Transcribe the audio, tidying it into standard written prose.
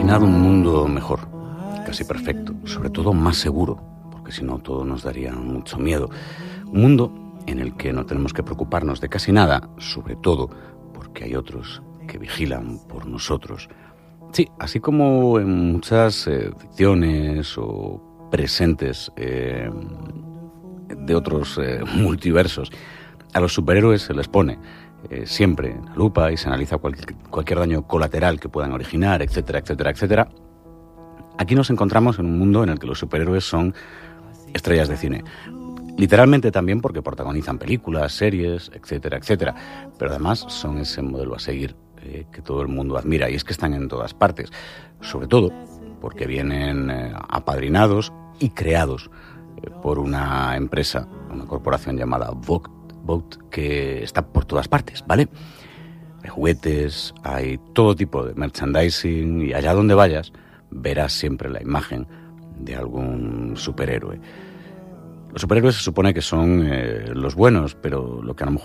imaginar un mundo mejor, casi perfecto, sobre todo más seguro, porque si no todo nos daría mucho miedo. Un mundo en el que no tenemos que preocuparnos de casi nada, sobre todo porque hay otros que vigilan por nosotros. Sí, así como en muchas ficciones o presentes de otros multiversos, a los superhéroes se les pone siempre en la lupa y se analiza cualquier daño colateral que puedan originar, etcétera, etcétera, etcétera. Aquí nos encontramos en un mundo en el que los superhéroes son estrellas de cine. Literalmente también porque protagonizan películas, series, etcétera, etcétera. Pero además son ese modelo a seguir que todo el mundo admira. Y es que están en todas partes. Sobre todo porque vienen apadrinados y creados por una empresa, una corporación llamada Vought, que está por todas partes, ¿vale? Hay juguetes, hay todo tipo de merchandising y allá donde vayas verás siempre la imagen de algún superhéroe. Los superhéroes se supone que son los buenos, pero lo que a lo